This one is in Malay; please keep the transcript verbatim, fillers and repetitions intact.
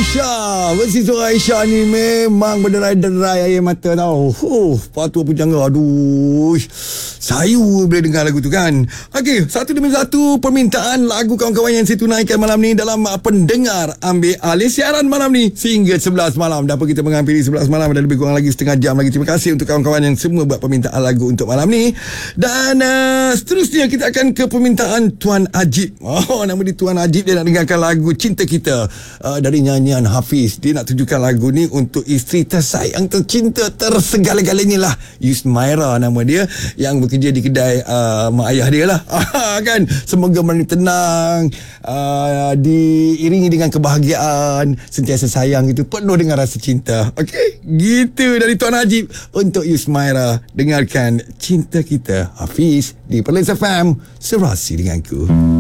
Aisyah. Versi suara Aisyah ni memang berderai-derai air mata tau. Huh, patu apa jangan. Aduh, sayu boleh dengar lagu tu kan. Okey, satu demi satu permintaan lagu kawan-kawan yang saya tunaikan malam ni dalam uh, pendengar ambil alih siaran malam ni sehingga sebelas malam. Dan apa kita menghampiri sebelas malam, ada lebih kurang lagi setengah jam lagi. Terima kasih untuk kawan-kawan yang semua buat permintaan lagu untuk malam ni. Dan uh, seterusnya kita akan ke permintaan Tuan Ajib. Oh, nama dia Tuan Ajib. Dia nak dengarkan lagu Cinta Kita uh, dari nyanyian Hafiz. Dia nak tunjukkan lagu ni untuk isteri tersayang, tercinta, tersegala-galanya lah, Yusmaira nama dia, yang bekerja di kedai uh, mak ayah dia lah. Kan, semoga malam ni tenang, uh, diiringi dengan kebahagiaan, sentiasa sayang gitu, penuh dengan rasa cinta. Okey, gitu dari Tuan Ajib untuk Yusmaira. Dengarkan Cinta Kita, Hafiz di Perlis F M, serasi denganku.